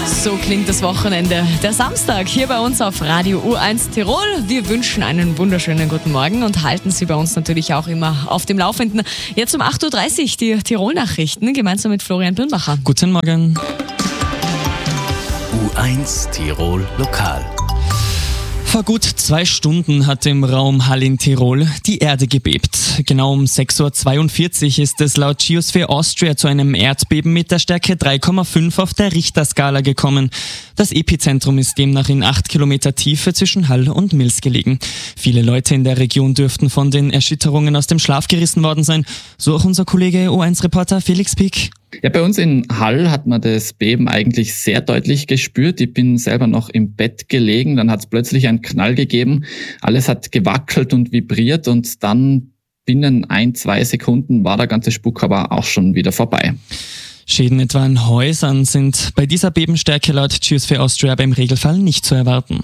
So klingt das Wochenende. Der Samstag hier bei uns auf Radio U1 Tirol. Wir wünschen einen wunderschönen guten Morgen und halten Sie bei uns natürlich auch immer auf dem Laufenden. Jetzt um 8.30 Uhr die Tirol-Nachrichten gemeinsam mit Florian Birnbacher. Guten Morgen. U1 Tirol Lokal. Vor gut 2 Stunden hat im Raum Hall in Tirol die Erde gebebt. Genau um 6.42 Uhr ist es laut Geosphere Austria zu einem Erdbeben mit der Stärke 3,5 auf der Richterskala gekommen. Das Epizentrum ist demnach in 8 Kilometer Tiefe zwischen Hall und Mils gelegen. Viele Leute in der Region dürften von den Erschütterungen aus dem Schlaf gerissen worden sein. So auch unser Kollege U1-Reporter Felix Pick. Ja, bei uns in Hall hat man das Beben eigentlich sehr deutlich gespürt. Ich bin selber noch im Bett gelegen, dann hat es plötzlich einen Knall gegeben. Alles hat gewackelt und vibriert und dann binnen 1-2 Sekunden war der ganze Spuk aber auch schon wieder vorbei. Schäden etwa an Häusern sind bei dieser Bebenstärke laut Geosphere Austria aber im Regelfall nicht zu erwarten.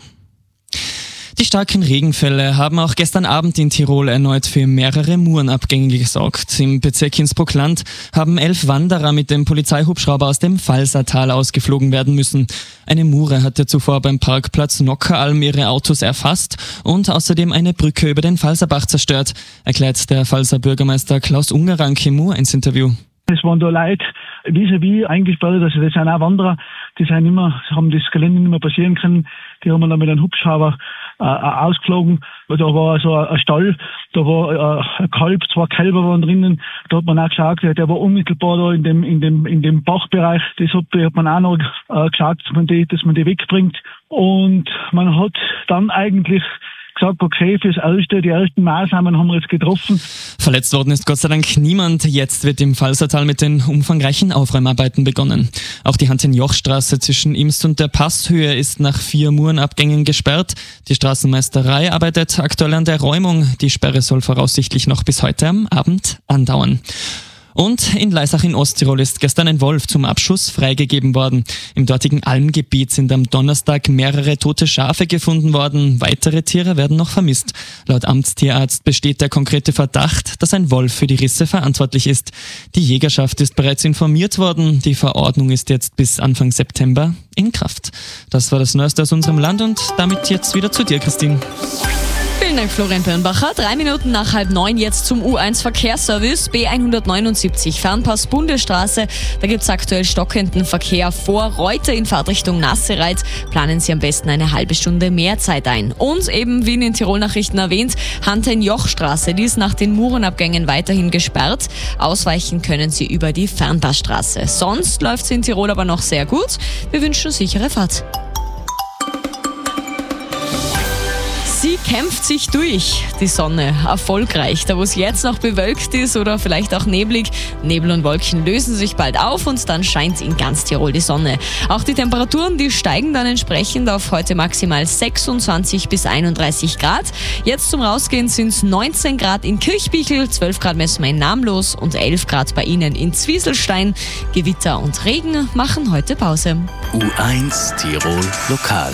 Die starken Regenfälle haben auch gestern Abend in Tirol erneut für mehrere Murenabgänge gesorgt. Im Bezirk Innsbruck-Land haben 11 Wanderer mit dem Polizeihubschrauber aus dem Falsertal ausgeflogen werden müssen. Eine Mure hatte zuvor beim Parkplatz Nockeralm ihre Autos erfasst und außerdem eine Brücke über den Falserbach zerstört, erklärt der Falser Bürgermeister Klaus Ungerank im U1-Interview. Es waren da Leute vis-à-vis eingesperrt, also das sind auch Wanderer, haben das Gelände nicht mehr passieren können, die haben wir dann mit einem Hubschrauber ausgeflogen. Da war so ein Stall, da war ein Kalb, 2 Kälber waren drinnen, da hat man auch geschaut, der war unmittelbar da in dem Bachbereich, das hat man auch noch geschaut, dass man die wegbringt, und man hat dann eigentlich gesagt, okay, die ersten Maßnahmen haben wir jetzt getroffen. Verletzt worden ist Gott sei Dank niemand. Jetzt wird im Falsertal mit den umfangreichen Aufräumarbeiten begonnen. Auch die Hans-in-Joch-Straße zwischen Imst und der Passhöhe ist nach 4 Murenabgängen gesperrt. Die Straßenmeisterei arbeitet aktuell an der Räumung. Die Sperre soll voraussichtlich noch bis heute am Abend andauern. Und in Leisach in Osttirol ist gestern ein Wolf zum Abschuss freigegeben worden. Im dortigen Almgebiet sind am Donnerstag mehrere tote Schafe gefunden worden. Weitere Tiere werden noch vermisst. Laut Amtstierarzt besteht der konkrete Verdacht, dass ein Wolf für die Risse verantwortlich ist. Die Jägerschaft ist bereits informiert worden. Die Verordnung ist jetzt bis Anfang September in Kraft. Das war das Neueste aus unserem Land und damit jetzt wieder zu dir, Christine. Vielen Dank, Florian Birnbacher. 3 Minuten nach 8:30 jetzt zum U1 Verkehrsservice. B179 Fernpass Bundesstraße. Da gibt es aktuell stockenden Verkehr vor Reuter in Fahrtrichtung Nassereit. Planen Sie am besten eine halbe Stunde mehr Zeit ein. Und eben, wie in den Tirol-Nachrichten erwähnt, Hans-in-Joch-Straße. Die ist nach den Murenabgängen weiterhin gesperrt. Ausweichen können Sie über die Fernpassstraße. Sonst läuft es in Tirol aber noch sehr gut. Wir wünschen sichere Fahrt. Sie kämpft sich durch, die Sonne, erfolgreich. Da wo es jetzt noch bewölkt ist oder vielleicht auch neblig, Nebel und Wolken lösen sich bald auf und dann scheint in ganz Tirol die Sonne. Auch die Temperaturen, die steigen dann entsprechend auf heute maximal 26 bis 31 Grad. Jetzt zum Rausgehen sind es 19 Grad in Kirchbichel, 12 Grad messen wir in Namlos und 11 Grad bei Ihnen in Zwieselstein. Gewitter und Regen machen heute Pause. U1 Tirol Lokal.